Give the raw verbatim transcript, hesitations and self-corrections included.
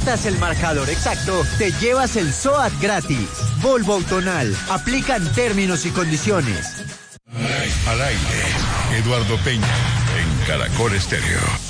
aciertas el marcador exacto, te llevas el SOAT gratis. Volvo Autonal. Aplican términos y condiciones. Al aire, Eduardo Peña, en Caracol Estéreo.